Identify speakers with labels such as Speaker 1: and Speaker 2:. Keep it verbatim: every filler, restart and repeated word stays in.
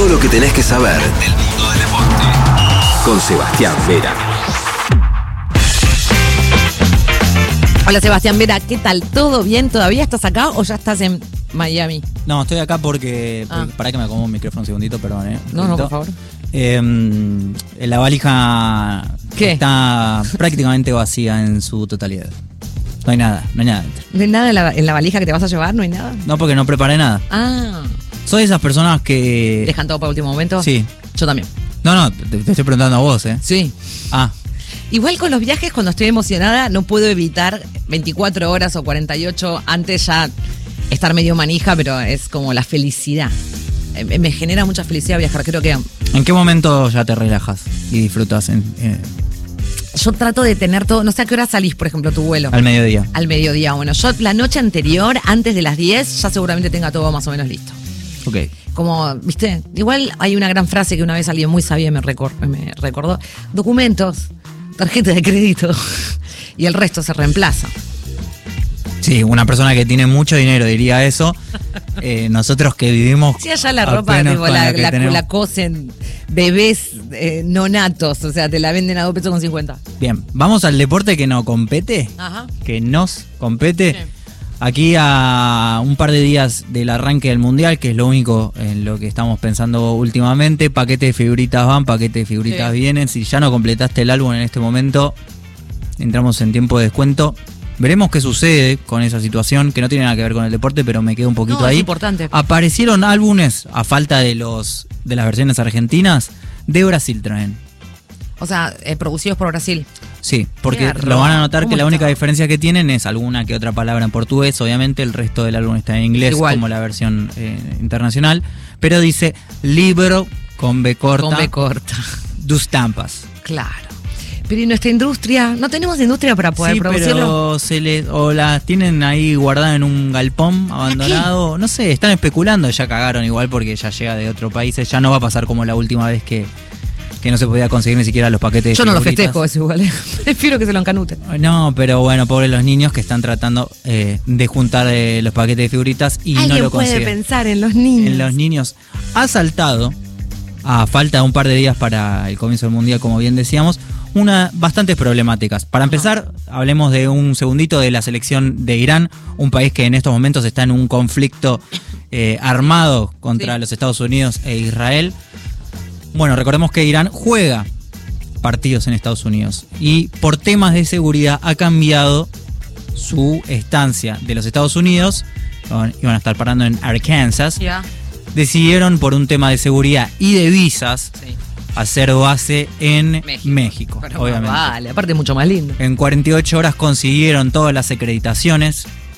Speaker 1: Todo lo que tenés que saber del mundo del deporte. Con Sebastián Vera.
Speaker 2: Hola Sebastián Vera, ¿qué tal? ¿Todo bien? ¿Todavía estás acá o ya estás en Miami?
Speaker 3: No, estoy acá porque...
Speaker 2: Ah.
Speaker 3: Para que me acomodo un micrófono un segundito, perdón, ¿eh?
Speaker 2: No, no, por favor.
Speaker 3: Eh, la valija
Speaker 2: ¿Qué?
Speaker 3: está prácticamente vacía en su totalidad. No hay nada, no hay nada dentro.
Speaker 2: ¿No hay nada en la, en la valija que te vas a llevar? ¿No hay nada?
Speaker 3: No, porque no preparé nada.
Speaker 2: Ah,
Speaker 3: Soy de esas personas que...
Speaker 2: ¿dejan todo para último momento?
Speaker 3: Sí.
Speaker 2: Yo también.
Speaker 3: No, no, te, te estoy preguntando a vos, ¿eh?
Speaker 2: Sí.
Speaker 3: Ah,
Speaker 2: Igual con los viajes, cuando estoy emocionada, no puedo evitar veinticuatro horas o cuarenta y ocho antes ya estar medio manija, pero es como la felicidad. Eh, Me genera mucha felicidad viajar, creo que...
Speaker 3: ¿en qué momento ya te relajas y disfrutas en, en-
Speaker 2: Yo trato de tener todo, no sé a qué hora salís, por ejemplo, tu vuelo.
Speaker 3: al mediodía?
Speaker 2: Al mediodía. Bueno, yo la noche anterior, antes de las diez, ya seguramente tenga todo más o menos listo.
Speaker 3: Ok.
Speaker 2: Como, viste, igual hay una gran frase que una vez alguien muy sabio me, recor- me recordó. Documentos, tarjeta de crédito y el resto se reemplaza.
Speaker 3: Sí, una persona que tiene mucho dinero diría eso. Eh, nosotros que vivimos...
Speaker 2: Si allá la ropa,
Speaker 3: apenas
Speaker 2: tipo,
Speaker 3: con
Speaker 2: la,
Speaker 3: que
Speaker 2: la,
Speaker 3: tenemos.
Speaker 2: la cosen bebés eh, nonatos, o sea, te la venden a dos pesos con cincuenta.
Speaker 3: Bien, vamos al deporte que nos compete.
Speaker 2: Ajá.
Speaker 3: Que nos compete.
Speaker 2: Sí.
Speaker 3: Aquí a un par de días del arranque del Mundial, que es lo único en lo que estamos pensando últimamente. Paquete de figuritas van, paquete de figuritas
Speaker 2: Sí.
Speaker 3: vienen. Si ya no completaste el álbum en este momento, entramos en tiempo de descuento. Veremos qué sucede con esa situación, que no tiene nada que ver con el deporte, pero me quedo un poquito
Speaker 2: No, es
Speaker 3: ahí.
Speaker 2: importante.
Speaker 3: Aparecieron álbumes, a falta de los de las versiones argentinas, de Brasil traen.
Speaker 2: O sea, eh, producidos por Brasil.
Speaker 3: Sí, porque
Speaker 2: Qué
Speaker 3: lo van a notar
Speaker 2: ¿Cómo
Speaker 3: que la única
Speaker 2: está?
Speaker 3: diferencia que tienen es alguna que otra palabra en portugués. Obviamente el resto del álbum está en inglés,
Speaker 2: Igual.
Speaker 3: como la versión eh, internacional. Pero dice libro con B corta,
Speaker 2: Con B corta.
Speaker 3: dos tampas.
Speaker 2: Claro. Pero ¿y nuestra industria? ¿No tenemos industria para poder
Speaker 3: Sí,
Speaker 2: producirlo?
Speaker 3: pero se les, o las tienen ahí guardadas en un galpón abandonado. No sé, están especulando, ya cagaron igual porque ya llega de otro país. Ya no va a pasar como la última vez que, que no se podía conseguir ni siquiera los paquetes de
Speaker 2: Yo no lo
Speaker 3: figuritas.
Speaker 2: festejo eso igual. Prefiero que se lo encanuten.
Speaker 3: No, pero bueno, pobres los niños que están tratando eh, de juntar eh, los paquetes de figuritas y no
Speaker 2: Alguien
Speaker 3: lo
Speaker 2: puede
Speaker 3: consiguen.
Speaker 2: pensar en los niños.
Speaker 3: En los niños. Ha saltado, a falta de un par de días para el comienzo del Mundial, como bien decíamos, una bastantes problemáticas. Para empezar, hablemos de un segundito de la selección de Irán, un país que en estos momentos está en un conflicto eh, armado contra
Speaker 2: Sí.
Speaker 3: los Estados Unidos e Israel. Bueno, recordemos que Irán juega partidos en Estados Unidos y por temas de seguridad ha cambiado su estancia de los Estados Unidos. Iban a estar parando en Arkansas.
Speaker 2: Ya.
Speaker 3: Decidieron por un tema de seguridad y de visas
Speaker 2: Sí.
Speaker 3: hacer base en
Speaker 2: México.
Speaker 3: México,
Speaker 2: Pero
Speaker 3: obviamente.
Speaker 2: Vale, aparte mucho más lindo.
Speaker 3: En cuarenta y ocho horas consiguieron todas las acreditaciones